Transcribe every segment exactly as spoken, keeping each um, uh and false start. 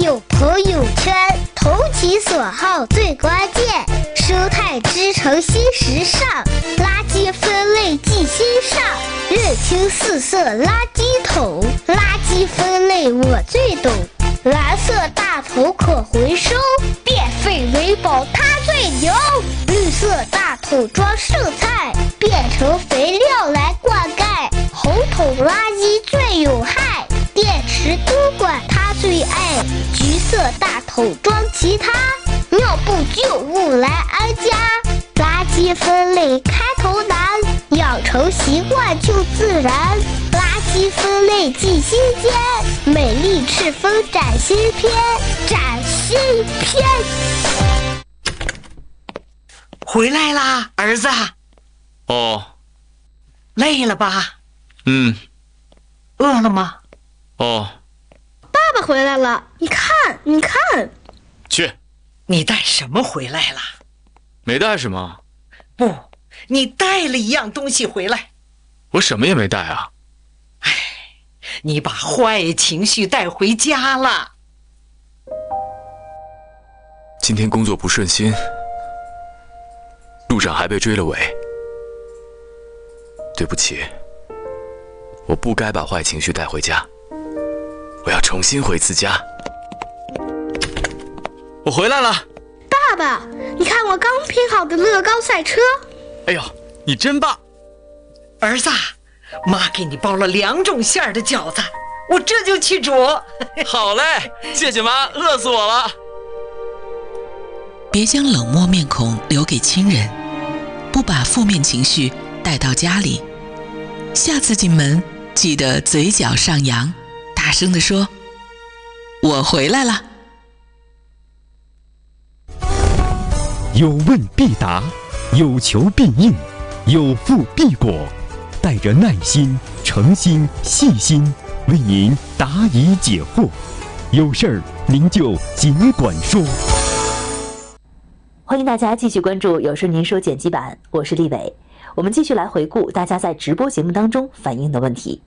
有朋友圈，投其所好最关键。生态之城新时尚，垃圾分类记心上。认清四色垃圾桶，垃圾分类我最懂。蓝色大桶可回收，变废为宝它最牛。绿色大桶装剩菜，变成肥料来灌溉。红桶垃圾最有害，电池多管它最爱。橘色大桶装其他，尿布旧物来安家。垃圾分类开头难，养成习惯就自然。垃圾分类记心间，美丽赤峰展新篇，展新篇。 回来啦，儿子。 哦。 累了吧？ 嗯。 饿了吗？ 哦。 爸爸回来了，你看，你看。 去。 你带什么回来了？ 没带什么。 不，你带了一样东西回来。 我什么也没带啊。 唉，你把坏情绪带回家了。 今天工作不顺心，路上还被追了尾。对不起，我不该把坏情绪带回家。我要重新回次家。我回来了。 爸爸，你看我刚拼好的乐高赛车。 哎呦，你真棒。 儿子，妈给你包了两种馅儿的饺子，我这就去煮。 好嘞，谢谢妈，饿死我了。 别将冷漠面孔留给亲人，不把负面情绪带到家里。下次进门记得嘴角上扬，大声地说：“我回来了。” 有问必答，有求必应，有付必果。带着耐心、诚心、细心，为您答疑解惑。有事儿您就尽管说。 欢迎大家继续关注《有事您说》剪辑版，我是立伟。我们继续来回顾大家在直播节目当中反映的问题。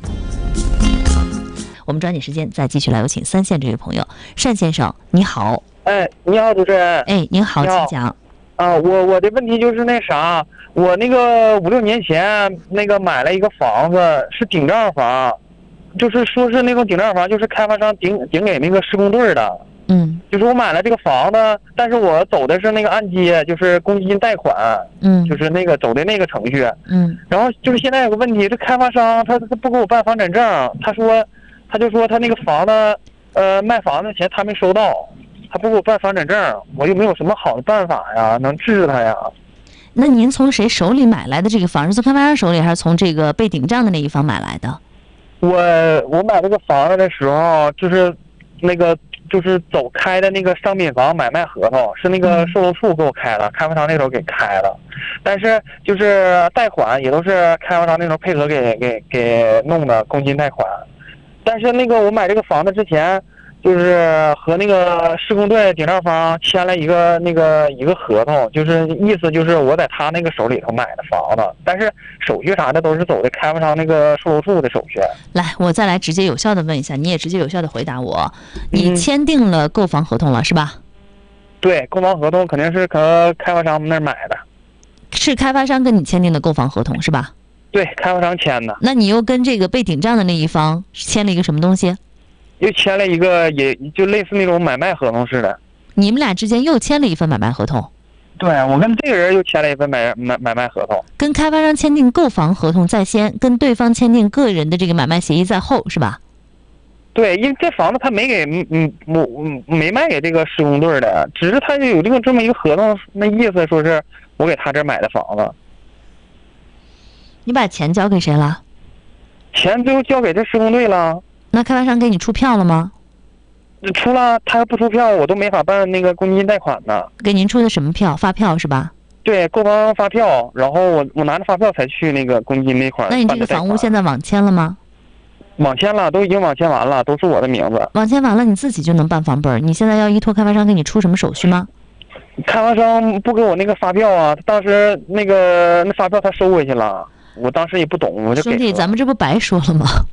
我们抓紧时间，再继续来有请三线这位朋友单先生，你好。 哎，你好，主持人。 哎，您好，请讲。 啊，我我的问题就是那啥，我那个五六年前那个买了一个房子，是顶账房，就是说是那种顶账房，就是开发商顶顶给那个施工队的。 嗯， 就是我买了这个房子，但是我走的是那个按揭，就是公积金贷款。 嗯， 就是那个走的那个程序。 嗯， 然后就是现在有个问题，这开发商他他不给我办房产证，他说他就说他那个房子，呃，卖房子钱他没收到。他不给我办房产证，我有没有什么好的办法呀，能治他呀？ 那您从谁手里买来的这个房？是从开发商手里，还是从这个被顶账的那一方买来的？ 我我买这个房子的时候，就是那个就是走开的那个商品房买卖合同，是那个售楼处给我开了，开发商那时候给开了，但是就是贷款也都是开发商那时候配合给给给弄的公积金贷款，但是那个我买这个房子之前。就是和那个施工队顶账方签了一个那个一个合同，就是意思就是我在他那个手里头买的房子，但是手续啥的都是走的开发商那个售楼处的手续。 来，我再来直接有效的问一下，你也直接有效的回答我，你签订了购房合同了、嗯、是吧？ 对，购房合同肯定是和开发商那儿买的。 是开发商跟你签订的购房合同是吧？ 对，开发商签的。 那你又跟这个被顶账的那一方签了一个什么东西？ 又签了一个，也就类似那种买卖合同似的。 你们俩之间又签了一份买卖合同？ 对，我跟这个人又签了一份买买买卖合同。 跟开发商签订购房合同在先，跟对方签订个人的这个买卖协议在后，是吧？ 对，因为这房子他没给，嗯，我嗯没卖给这个施工队的，只是他就有这个这么一个合同，那意思说是我给他这买的房子。 你把钱交给谁了？ 钱最后交给这施工队了。 那开发商给你出票了吗？ 出了，他要不出票，我都没法办那个公积金贷款呢。 给您出的什么票？发票是吧？ 对，购房发票，然后我我拿着发票才去那个公积金那块。 那你这个房屋现在网签了吗？ 网签了，都已经网签完了，都是我的名字。 网签完了，你自己就能办房本。你现在要依托开发商给你出什么手续吗？ 开发商不给我那个发票啊，当时那个那发票他收回去了，我当时也不懂，我就给。 兄弟，咱们这不白说了吗？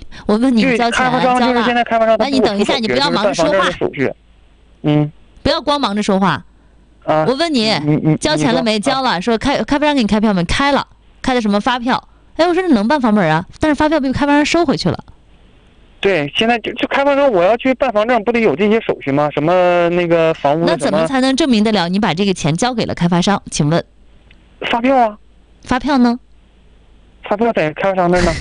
我问你， 对， 交钱开发商交就是现在了？ 开发商他那你等一下，你不要忙着说话， 手续。嗯， 不要光忙着说话。 啊， 我问你， 你你交钱了没？交了。说开开发商给你开票没？开了，开的什么发票？哎，我说这能办房本啊，但是发票被开发商收回去了。 对，现在就就开发商，我要去办房证，不得有这些手续吗？什么那个房屋那怎么才能证明得了你把这个钱交给了开发商？请问， 发票啊？ 发票呢？ 发票在开发商那儿呢。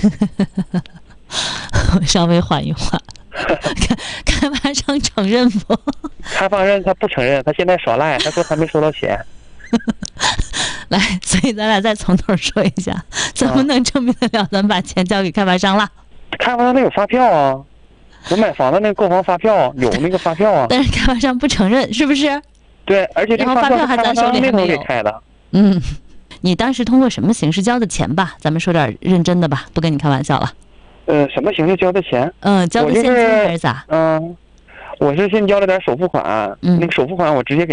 稍微缓一缓，开开发商承认不？ 开发商他不承认，他现在耍赖，他说他没收到钱。 来，所以咱俩再从头说一下，怎么能证明得了咱把钱交给开发商了？ 开发商那有发票啊，我买房子那个购房发票有那个发票啊。 但是开发商不承认，是不是？ 对，而且这然后发票还咱手里还没有。 给开的。 嗯，你当时通过什么形式交的钱吧？咱们说点认真的吧，不跟你开玩笑了。 呃，什么形式交的钱？ 嗯，交的现金还是咋？ 嗯，我是先交了点首付款， 嗯， 那个首付款我直接给。